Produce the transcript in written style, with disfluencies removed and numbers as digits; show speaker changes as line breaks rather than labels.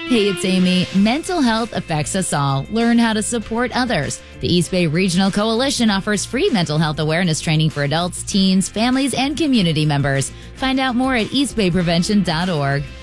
Hey, it's Amy. Mental health affects us all. Learn how to support others. The East Bay Regional Coalition offers free mental health awareness training for adults, teens, families, and community members. Find out more at eastbayprevention.org.